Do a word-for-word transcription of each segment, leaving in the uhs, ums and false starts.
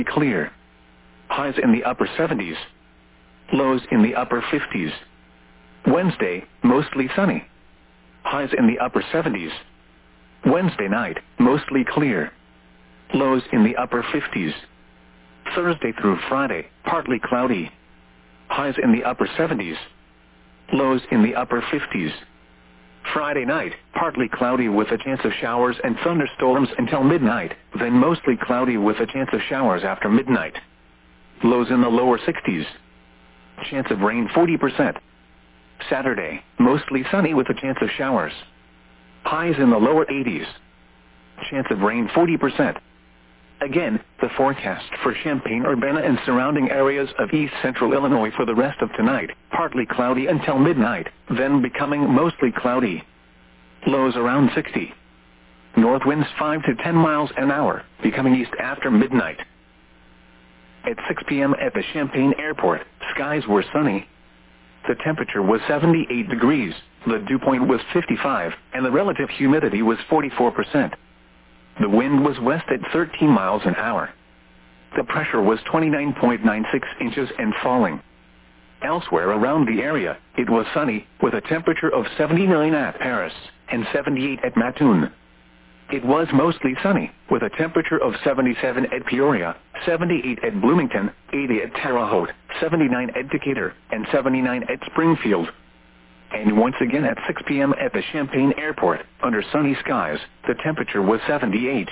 clear. Highs in the upper seventies. Lows in the upper fifties. Wednesday, mostly sunny. Highs in the upper seventies. Wednesday night, mostly clear. Lows in the upper fifties. Thursday through Friday, partly cloudy. Highs in the upper seventies. Lows in the upper fifties. Friday night, partly cloudy with a chance of showers and thunderstorms until midnight, then mostly cloudy with a chance of showers after midnight. Lows in the lower sixties. Chance of rain forty percent. Saturday, mostly sunny with a chance of showers. Highs in the lower eighties. Chance of rain forty percent. Again, the forecast for Champaign-Urbana and surrounding areas of east central Illinois for the rest of tonight, partly cloudy until midnight, then becoming mostly cloudy. Lows around sixty. North winds five to ten miles an hour, becoming east after midnight. At six p m at the Champaign Airport, skies were sunny. The temperature was seventy-eight degrees, the dew point was fifty-five, and the relative humidity was forty-four percent. The wind was west at thirteen miles an hour. The pressure was twenty-nine point nine six inches and falling. Elsewhere around the area, it was sunny, with a temperature of seventy-nine at Paris and seventy-eight at Mattoon. It was mostly sunny, with a temperature of seventy-seven at Peoria, seventy-eight at Bloomington, eighty at Terre Haute, seventy-nine at Decatur, and seventy-nine at Springfield. And once again at six p m at the Champaign Airport, under sunny skies, the temperature was seventy-eight.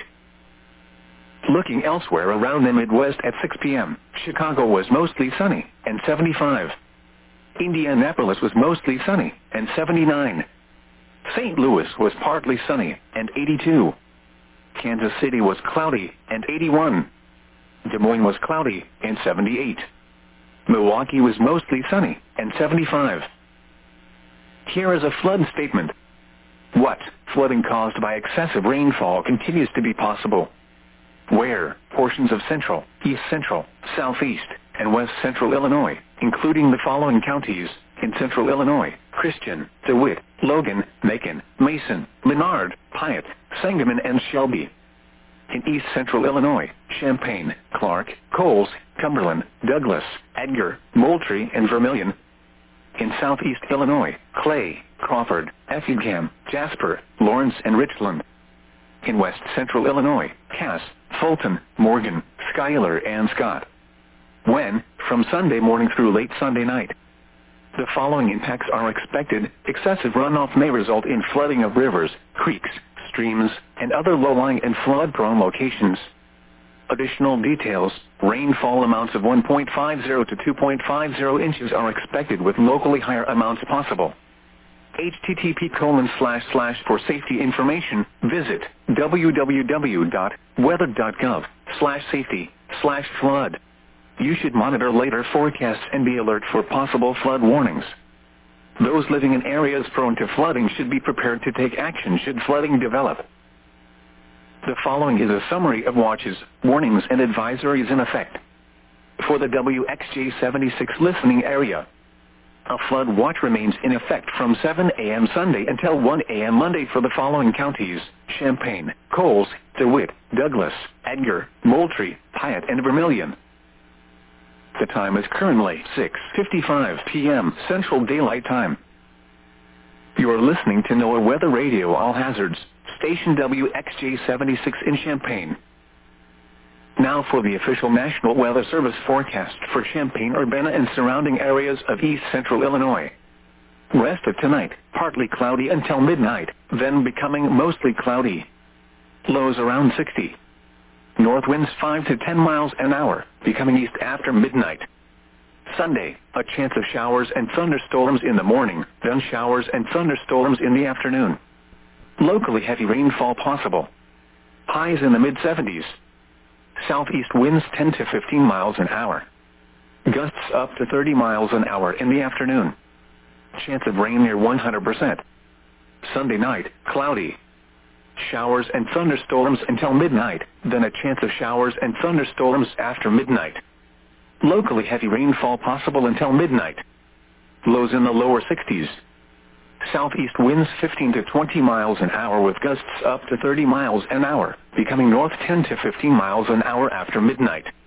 Looking elsewhere around the Midwest at six p m, Chicago was mostly sunny, and seventy-five. Indianapolis was mostly sunny, and seventy-nine. Saint Louis was partly sunny, and eighty-two. Kansas City was cloudy, and eighty-one. Des Moines was cloudy, and seventy-eight. Milwaukee was mostly sunny, and seventy-five. Here is a flood statement. What? Flooding caused by excessive rainfall continues to be possible. Where? Portions of central, east central, southeast, and west central Illinois, including the following counties, in central Illinois: Christian, DeWitt, Logan, Macon, Mason, Menard, Piatt, Sangamon, and Shelby. In east central Illinois: Champaign, Clark, Coles, Cumberland, Douglas, Edgar, Moultrie, and Vermilion. In southeast Illinois: Clay, Crawford, Effingham, Jasper, Lawrence, and Richland. In west central Illinois: Cass, Fulton, Morgan, Schuyler, and Scott. When? From Sunday morning through late Sunday night. The following impacts are expected. Excessive runoff may result in flooding of rivers, creeks, streams, and other low-lying and flood-prone locations. Additional details: rainfall amounts of one point five zero to two point five zero inches are expected, with locally higher amounts possible. H T T P colon slash slash for safety information, visit w w w dot weather dot gov slash safety slash flood. You should monitor later forecasts and be alert for possible flood warnings. Those living in areas prone to flooding should be prepared to take action should flooding develop. The following is a summary of watches, warnings, and advisories in effect. For the W X J seventy-six listening area, a flood watch remains in effect from seven a m Sunday until one a m Monday for the following counties: Champaign, Coles, DeWitt, Douglas, Edgar, Moultrie, Piatt, and Vermilion. The time is currently six fifty-five p m Central Daylight Time. You are listening to NOAA Weather Radio All Hazards, station W X J seventy-six in Champaign. Now for the official National Weather Service forecast for Champaign-Urbana and surrounding areas of east central Illinois. Rest of tonight, partly cloudy until midnight, then becoming mostly cloudy. Lows around sixty. North winds five to ten miles an hour, becoming east after midnight. Sunday, a chance of showers and thunderstorms in the morning, then showers and thunderstorms in the afternoon. Locally heavy rainfall possible. Highs in the mid seventies. Southeast winds ten to fifteen miles an hour. Gusts up to thirty miles an hour in the afternoon. Chance of rain near one hundred percent. Sunday night, cloudy. Showers and thunderstorms until midnight, then a chance of showers and thunderstorms after midnight. Locally heavy rainfall possible until midnight. Lows in the lower sixties. Southeast winds fifteen to twenty miles an hour with gusts up to thirty miles an hour, becoming north ten to fifteen miles an hour after midnight.